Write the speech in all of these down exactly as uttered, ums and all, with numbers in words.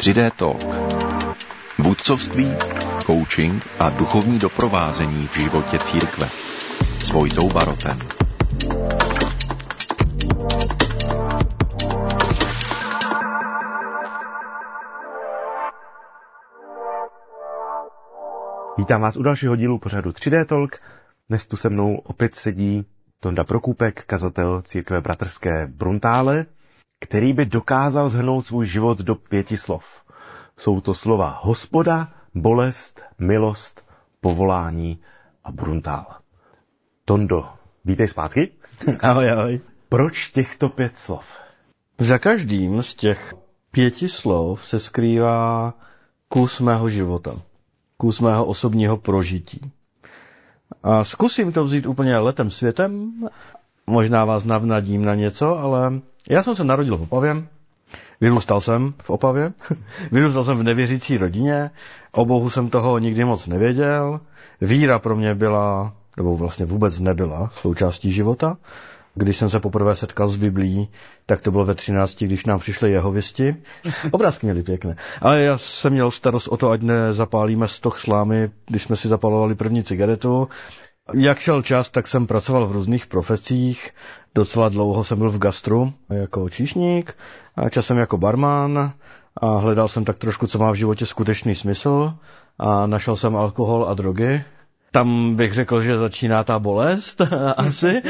tři dé Talk. Vůdcovství, coaching a duchovní doprovázení v životě církve. S Vojtou Barotem. Vítám vás u dalšího dílu pořadu tři dé Talk. Dnes tu se mnou opět sedí Tonda Prokůpek, kazatel církve bratrské v Bruntále, který by dokázal shrnout svůj život do pěti slov. Jsou to slova hospoda, bolest, milost, povolání a Bruntál. Tondo, vítej zpátky. Ahoj, ahoj. Proč těchto pět slov? Za každým z těch pěti slov se skrývá kus mého života. Kus mého osobního prožití. A zkusím to vzít úplně letem světem. Možná vás navnadím na něco, ale já jsem se narodil v Opavě. Vyrůstal jsem v Opavě. Vyrůstal jsem v nevěřící rodině. O Bohu jsem toho nikdy moc nevěděl. Víra pro mě byla, nebo vlastně vůbec nebyla součástí života. Když jsem se poprvé setkal s Biblií, tak to bylo ve třinácti, když nám přišli jehovisti. Obrázky měly pěkné. Ale já jsem měl starost o to, ať nezapálíme stoch slámy, když jsme si zapalovali první cigaretu. Jak šel čas, tak jsem pracoval v různých profesích. Docela dlouho jsem byl v gastru jako číšník, a časem jako barman a hledal jsem tak trošku, co má v životě skutečný smysl a našel jsem alkohol a drogy. Tam bych řekl, že začíná ta bolest asi.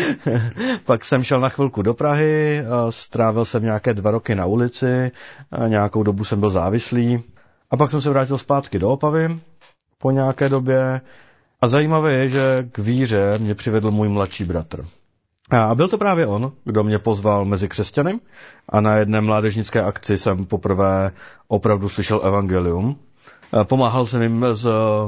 Pak jsem šel na chvilku do Prahy, strávil jsem nějaké dva roky na ulici, a nějakou dobu jsem byl závislý. A pak jsem se vrátil zpátky do Opavy po nějaké době. A zajímavé je, že k víře mě přivedl můj mladší bratr. A byl to právě on, kdo mě pozval mezi křesťany. A na jedné mládežnické akci jsem poprvé opravdu slyšel evangelium. Pomáhal jsem jim s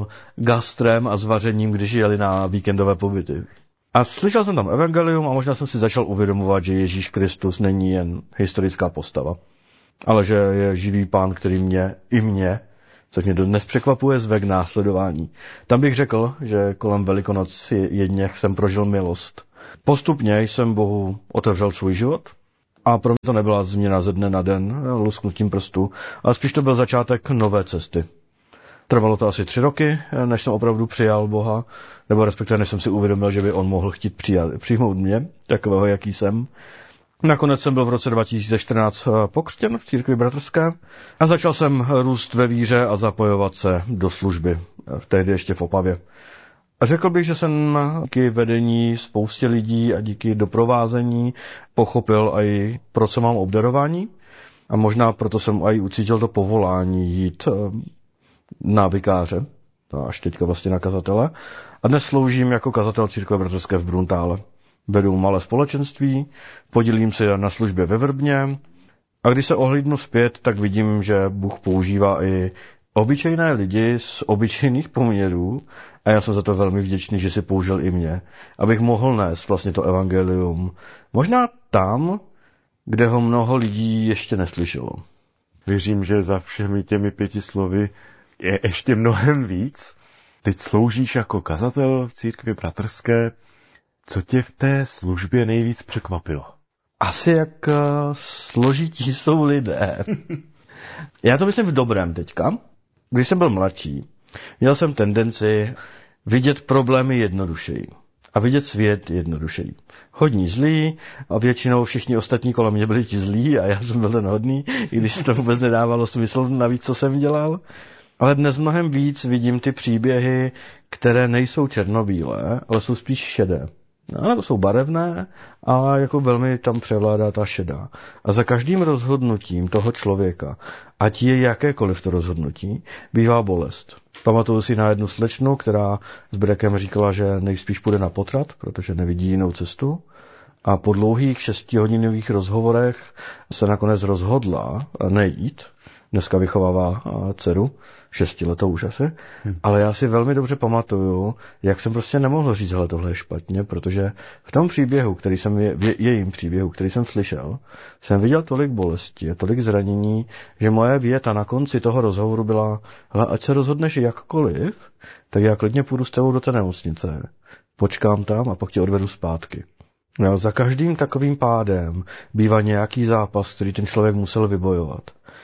gastrem a s vařením, když jeli na víkendové pobyty. A slyšel jsem tam evangelium a možná jsem si začal uvědomovat, že Ježíš Kristus není jen historická postava, ale že je živý pán, který mě i mě, což mě dnes překvapuje, zve k následování. Tam bych řekl, že kolem Velikonoc jedněch jsem prožil milost. Postupně jsem Bohu otevřel svůj život. A pro mě to nebyla změna ze dne na den, lusknutím prstu, ale spíš to byl začátek nové cesty. Trvalo to asi tři roky, než jsem opravdu přijal Boha, nebo respektive než jsem si uvědomil, že by on mohl chtít přijat, přijmout mě, takového, jaký jsem. Nakonec jsem byl v roce dva tisíce čtrnáct pokřtěn v církvi bratrské a začal jsem růst ve víře a zapojovat se do služby, tehdy ještě v Opavě. A řekl bych, že jsem díky vedení spoustě lidí a díky doprovázení pochopil i pro co mám obdarování a možná proto jsem i ucítil to povolání jít na vikáře, až teďka vlastně na kazatele. A dnes sloužím jako kazatel církve bratrské v Bruntále. Vedu malé společenství, podílím se na službě ve Vrbně a když se ohlídnu zpět, tak vidím, že Bůh používá i obyčejné lidi z obyčejných poměrů a já jsem za to velmi vděčný, že si použil i mě, abych mohl nést vlastně to evangelium. Možná tam, kde ho mnoho lidí ještě neslyšelo. Věřím, že za všemi těmi pěti slovy je ještě mnohem víc. Teď sloužíš jako kazatel v církvi bratrské. Co tě v té službě nejvíc překvapilo? Asi jak uh, složití jsou lidé. Já to myslím v dobrém teďka. Když jsem byl mladší, měl jsem tendenci vidět problémy jednodušeji a vidět svět jednodušeji. Hodní zlí a většinou všichni ostatní kolem mě byli ti zlí a já jsem byl ten hodný, i když to vůbec nedávalo smysl navíc, co jsem dělal. Ale dnes mnohem víc vidím ty příběhy, které nejsou černobílé, ale jsou spíš šedé. No, to jsou barevné, ale jako velmi tam převládá ta šedá. A za každým rozhodnutím toho člověka, ať je jakékoliv to rozhodnutí, bývá bolest. Pamatuju si na jednu slečnu, která s Brekem říkala, že nejspíš půjde na potrat, protože nevidí jinou cestu. A po dlouhých šestihodinových rozhovorech se nakonec rozhodla nejít. Dneska vychovává dceru, šestiletou už asi, hmm. ale já si velmi dobře pamatuju, jak jsem prostě nemohl říct, hele, tohle je špatně, protože v tom příběhu, který jsem, v jejím příběhu, který jsem slyšel, jsem viděl tolik bolesti, tolik zranění, že moje věta na konci toho rozhovoru byla, hele, ať se rozhodneš jakkoliv, tak já klidně půjdu s tebou do té nemocnice, počkám tam a pak tě odvedu zpátky. No, za každým takovým pádem bývá nějaký zápas, který ten člověk musel vybojovat.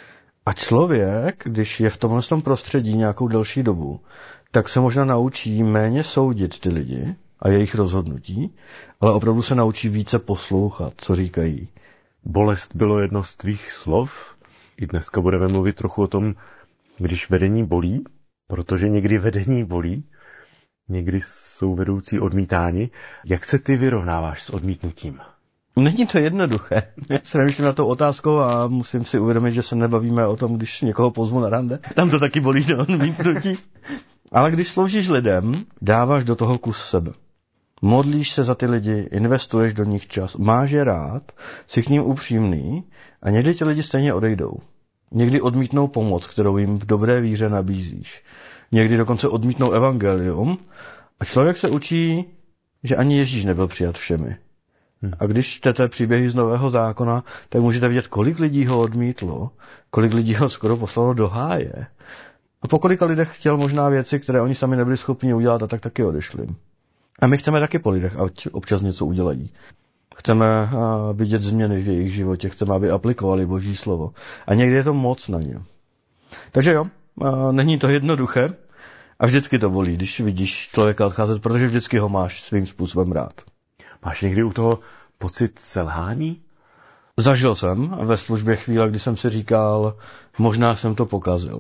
A člověk, když je v tomhle prostředí nějakou delší dobu, tak se možná naučí méně soudit ty lidi a jejich rozhodnutí, ale opravdu se naučí více poslouchat, co říkají. Bolest bylo jedno z tvých slov. I dneska budeme mluvit trochu o tom, když vedení bolí, protože někdy vedení bolí, někdy jsou vedoucí odmítáni. Jak se ty vyrovnáváš s odmítnutím? Není to jednoduché. Já se nemyslím na tou otázkou a musím si uvědomit, že se nebavíme o tom, když někoho pozvu na rande. Tam to taky bolí do odmítnutí. Ale když sloužíš lidem, dáváš do toho kus sebe. Modlíš se za ty lidi, investuješ do nich čas, máš je rád, jsi k ním upřímný a někdy ti lidi stejně odejdou. Někdy odmítnou pomoc, kterou jim v dobré víře nabízíš. Někdy dokonce odmítnou evangelium a člověk se učí, že ani Ježíš nebyl přijat všemi. A když čtete příběhy z Nového zákona, tak můžete vidět, kolik lidí ho odmítlo, kolik lidí ho skoro poslalo do háje. A po kolika lidech chtěl možná věci, které oni sami nebyli schopni udělat, a tak taky odešli. A my chceme taky po lidech, ať občas něco udělají. Chceme vidět změny v jejich životě, chceme, aby aplikovali Boží slovo. A někdy je to moc na ně. Takže jo, není to jednoduché a vždycky to bolí, když vidíš člověka odcházet, protože vždycky ho máš svým způsobem rád. Máš někdy u toho pocit selhání? Zažil jsem ve službě chvíle, kdy jsem si říkal, možná jsem to pokazil.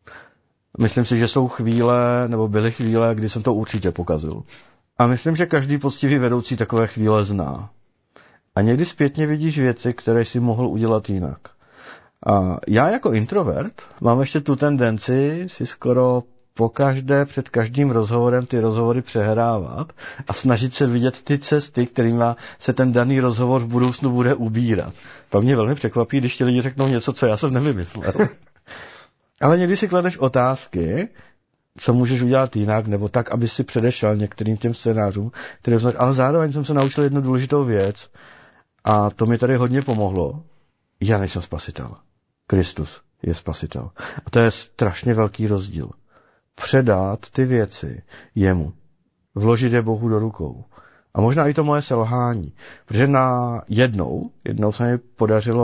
Myslím si, že jsou chvíle, nebo byly chvíle, kdy jsem to určitě pokazil. A myslím, že každý poctivý vedoucí takové chvíle zná. A někdy zpětně vidíš věci, které si mohl udělat jinak. A já jako introvert mám ještě tu tendenci si skoro pokaždé před každým rozhovorem ty rozhovory přehrávat a snažit se vidět ty cesty, kterými se ten daný rozhovor v budoucnu bude ubírat. Pak mě velmi překvapí, když ti lidi řeknou něco, co já jsem nevymyslel. Ale někdy si kladeš otázky, co můžeš udělat jinak, nebo tak, aby si předešel některým těm scénářům, které vznáš. Ale zároveň jsem se naučil jednu důležitou věc a to mi tady hodně pomohlo. Já nejsem spasitel. Kristus je spasitel. A to je strašně velký rozdíl. Předat ty věci jemu. Vložit je Bohu do rukou. A možná i to moje selhání. Protože na jednou, jednou se mi podařilo